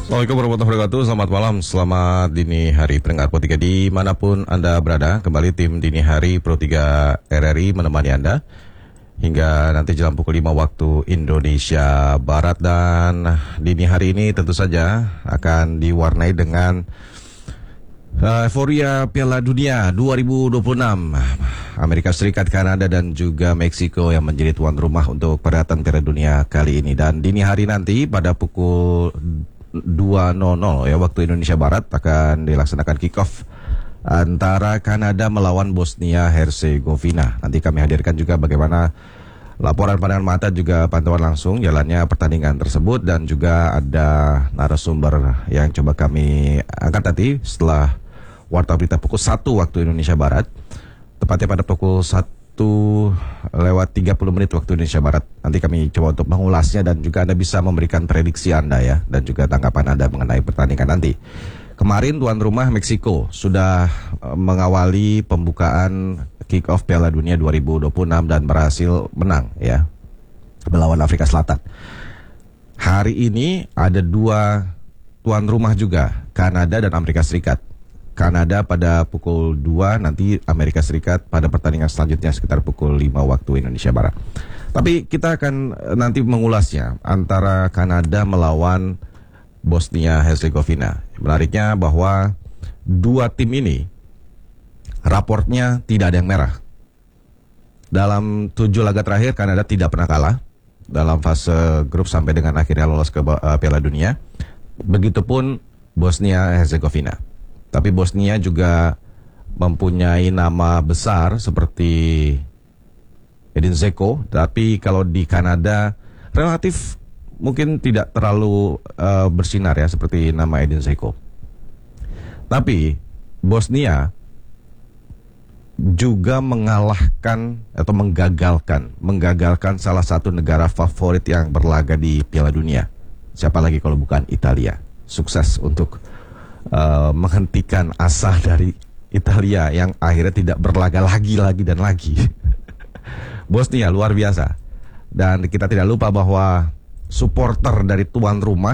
Assalamualaikum warahmatullahi wabarakatuh. Selamat malam, selamat dini hari pendengar Pro 3 dimanapun Anda berada. Kembali tim dini hari Pro 3 RRI menemani Anda hingga nanti jam pukul 5 waktu Indonesia Barat. Dan dini hari ini tentu saja akan diwarnai dengan euforia Piala Dunia 2026. Amerika Serikat, Kanada, dan juga Meksiko yang menjadi tuan rumah untuk perhelatan Piala Dunia kali ini. Dan dini hari nanti pada pukul 2.00 ya waktu Indonesia Barat akan dilaksanakan kick-off antara Kanada melawan Bosnia Herzegovina. Nanti kami hadirkan juga bagaimana laporan pandangan mata juga pantauan langsung jalannya pertandingan tersebut, dan juga ada narasumber yang coba kami angkat nanti setelah warta berita pukul 1 waktu Indonesia Barat, tepatnya pada pukul 1:30 waktu Indonesia Barat. Nanti kami coba untuk mengulasnya dan juga Anda bisa memberikan prediksi Anda ya, dan juga tanggapan Anda mengenai pertandingan nanti. Kemarin tuan rumah Meksiko sudah mengawali pembukaan kick-off Piala Dunia 2026 dan berhasil menang ya melawan Afrika Selatan. Hari ini ada dua tuan rumah juga, Kanada dan Amerika Serikat. Kanada pada pukul 2, nanti Amerika Serikat pada pertandingan selanjutnya sekitar pukul 5 waktu Indonesia Barat. Tapi kita akan nanti mengulasnya antara Kanada melawan Bosnia Herzegovina. Menariknya bahwa dua tim ini raportnya tidak ada yang merah. Dalam 7 laga terakhir Kanada tidak pernah kalah dalam fase grup sampai dengan akhirnya lolos ke Piala Dunia. Begitupun Bosnia Herzegovina. Tapi Bosnia juga mempunyai nama besar seperti Edin Dzeko, tapi kalau di Kanada relatif mungkin tidak terlalu bersinar ya seperti nama Edin Dzeko. Tapi Bosnia juga mengalahkan atau menggagalkan salah satu negara favorit yang berlaga di Piala Dunia. Siapa lagi kalau bukan Italia. Sukses untuk menghentikan asa dari Italia yang akhirnya tidak berlaga lagi dan lagi. Bosnia luar biasa. Dan kita tidak lupa bahwa supporter dari tuan rumah